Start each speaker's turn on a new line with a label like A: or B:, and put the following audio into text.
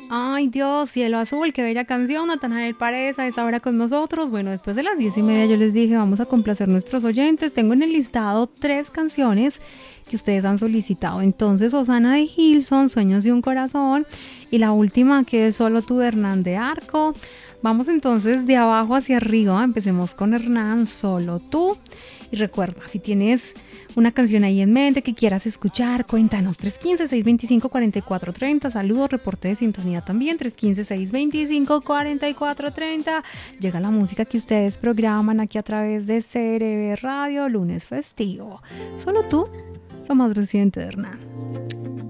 A: Ay Dios, cielo azul, qué bella canción, Natanael Paredes a esta hora con nosotros. Bueno, después de las 10:30 yo les dije, vamos a complacer a nuestros oyentes. Tengo en el listado 3 canciones que ustedes han solicitado. Entonces, Osana de Hilson, Sueños de un Corazón, y la última que es Solo tú de Hernán de Arco. Vamos entonces de abajo hacia arriba, empecemos con Hernán, Solo tú. Y recuerda, si tienes una canción ahí en mente que quieras escuchar, cuéntanos 315-625-4430, saludos, reporte de sintonía también 315-625-4430. Llega la música que ustedes programan aquí a través de CRB Radio, lunes festivo. Solo tú, lo más reciente de Hernán.